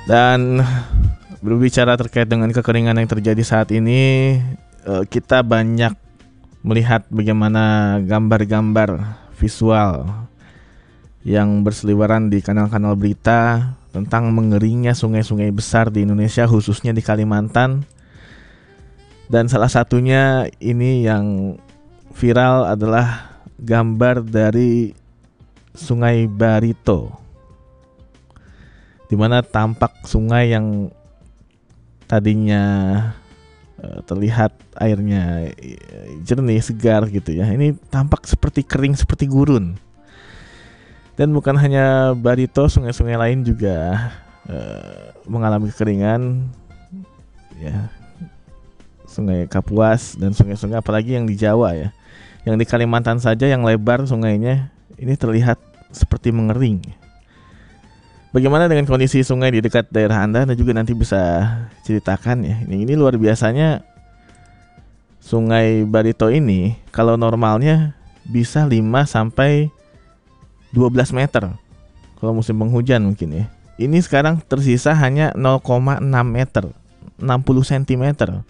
Dan berbicara terkait dengan kekeringan yang terjadi saat ini, kita banyak melihat bagaimana gambar-gambar visual yang berseliweran di kanal-kanal berita tentang mengeringnya sungai-sungai besar di Indonesia, khususnya di Kalimantan. Dan salah satunya ini yang viral adalah gambar dari Sungai Barito, di mana tampak sungai yang tadinya terlihat airnya jernih, segar gitu ya. Ini tampak seperti kering, seperti gurun. Dan bukan hanya Barito, sungai-sungai lain juga mengalami kekeringan ya. Sungai Kapuas dan sungai-sungai apalagi yang di Jawa ya. Yang di Kalimantan saja yang lebar sungainya ini terlihat seperti mengering. Bagaimana dengan kondisi sungai di dekat daerah Anda? Anda juga nanti bisa ceritakan ya. Ini luar biasanya, Sungai Barito ini kalau normalnya bisa 5 sampai 12 meter kalau musim penghujan mungkin ya. Ini sekarang tersisa hanya 0,6 meter, 60 cm.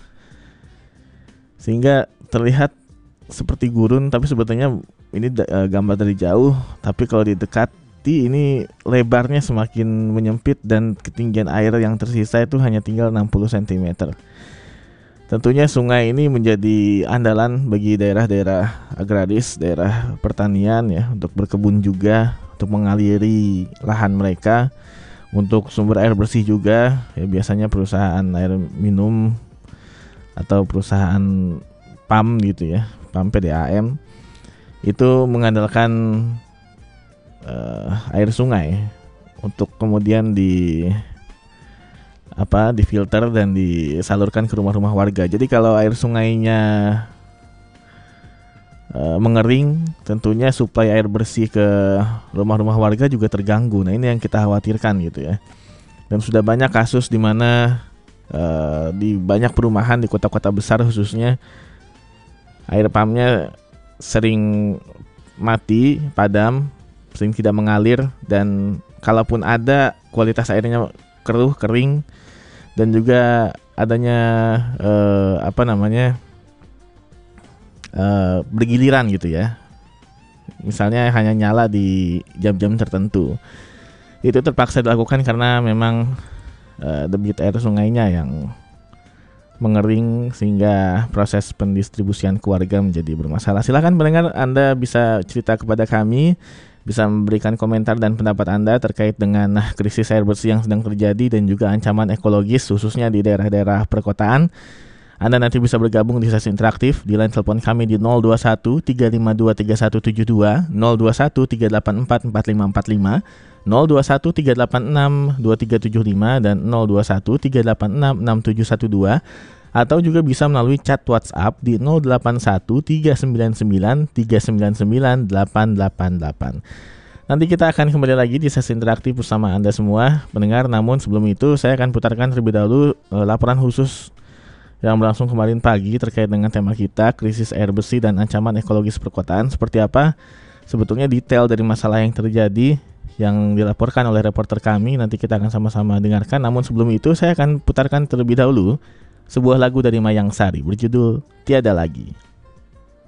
Sehingga terlihat seperti gurun, tapi sebetulnya ini gambar dari jauh. Tapi kalau didekati ini lebarnya semakin menyempit dan ketinggian air yang tersisa itu hanya tinggal 60 cm. Tentunya sungai ini menjadi andalan bagi daerah-daerah agraris, daerah pertanian ya, untuk berkebun juga, untuk mengaliri lahan mereka, untuk sumber air bersih juga ya, biasanya perusahaan air minum atau perusahaan PAM gitu ya, PAM PDAM itu mengandalkan air sungai untuk kemudian difilter dan disalurkan ke rumah-rumah warga. Jadi kalau air sungainya mengering, tentunya suplai air bersih ke rumah-rumah warga juga terganggu. Nah, ini yang kita khawatirkan gitu ya. Dan sudah banyak kasus di mana di banyak perumahan di kota-kota besar khususnya air pumpnya sering mati, padam, sering tidak mengalir, dan kalaupun ada kualitas airnya keruh, kering, dan juga adanya bergiliran gitu ya. Misalnya hanya nyala di jam-jam tertentu. Itu terpaksa dilakukan karena memang debit air sungainya yang mengering sehingga proses pendistribusian ke warga menjadi bermasalah. Silakan pendengar, Anda bisa cerita kepada kami, bisa memberikan komentar dan pendapat Anda terkait dengan krisis air bersih yang sedang terjadi dan juga ancaman ekologis khususnya di daerah-daerah perkotaan. Anda nanti bisa bergabung di sesi interaktif di line telepon kami di 021 352 3172, 021 384 4545, 021 386 2375 dan 021 386 6712, atau juga bisa melalui chat WhatsApp di 081 399 399 888. Nanti kita akan kembali lagi di sesi interaktif bersama Anda semua pendengar. Namun sebelum itu saya akan putarkan terlebih dahulu laporan khusus yang berlangsung kemarin pagi terkait dengan tema kita, krisis air bersih dan ancaman ekologis perkotaan. Seperti apa sebetulnya detail dari masalah yang terjadi yang dilaporkan oleh reporter kami, nanti kita akan sama-sama dengarkan. Namun sebelum itu saya akan putarkan terlebih dahulu sebuah lagu dari Mayang Sari berjudul Tiada Lagi.